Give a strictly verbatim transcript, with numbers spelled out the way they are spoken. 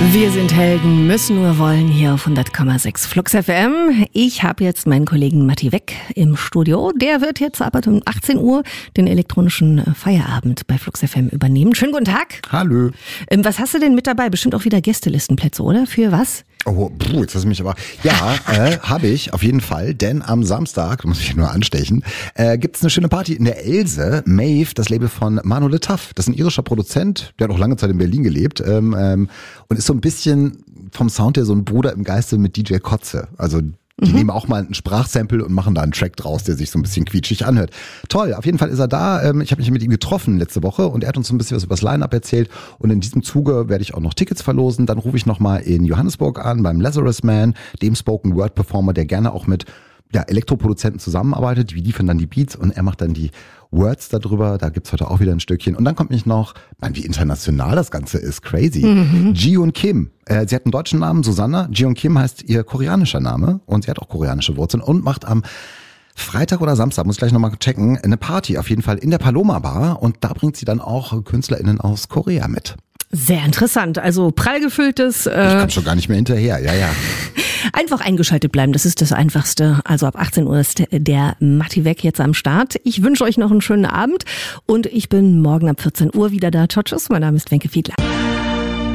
Wir sind Helden, müssen nur wollen, hier auf hundert Komma sechs Flux F M. Ich habe jetzt meinen Kollegen Matti Weck im Studio. Der wird jetzt ab um achtzehn Uhr den elektronischen Feierabend bei Flux F M übernehmen. Schönen guten Tag. Hallo. Ähm, was hast du denn mit dabei? Bestimmt auch wieder Gästelistenplätze, oder? Für was? Oh, puh, jetzt hast du mich aber... Ja, äh, habe ich auf jeden Fall, denn am Samstag, muss ich nur anstechen, äh, gibt's eine schöne Party in der Else. Maeve, das Label von Manu Le Taff. Das ist ein irischer Produzent, der hat auch lange Zeit in Berlin gelebt ähm, ähm, und ist so ein bisschen vom Sound her so ein Bruder im Geiste mit D J Kotze. Also die mhm. nehmen auch mal ein Sprachsample und machen da einen Track draus, der sich so ein bisschen quietschig anhört. Toll, auf jeden Fall ist er da. Ich habe mich mit ihm getroffen letzte Woche und er hat uns so ein bisschen was über das Line-Up erzählt. Und in diesem Zuge werde ich auch noch Tickets verlosen. Dann rufe ich nochmal in Johannesburg an beim Lazarus Man, dem Spoken-Word-Performer, der gerne auch mit ja, Elektroproduzenten zusammenarbeitet. Die liefern dann die Beats und er macht dann die Words darüber. Da gibt's heute auch wieder ein Stückchen. Und dann kommt mich noch, man, wie international das Ganze ist, crazy. Mhm. Ji-Hoon Kim. Äh, sie hat einen deutschen Namen, Susanna. Ji-Hoon Kim heißt ihr koreanischer Name und sie hat auch koreanische Wurzeln und macht am Freitag oder Samstag, muss ich gleich nochmal checken, eine Party auf jeden Fall in der Paloma Bar und da bringt sie dann auch KünstlerInnen aus Korea mit. Sehr interessant, also prall gefülltes... Äh, ich komme schon gar nicht mehr hinterher, ja, ja. Einfach eingeschaltet bleiben, das ist das Einfachste. Also ab achtzehn Uhr ist der Matti Weck jetzt am Start. Ich wünsche euch noch einen schönen Abend und ich bin morgen ab vierzehn Uhr wieder da. Ciao, tschüss, mein Name ist Wenke Fiedler.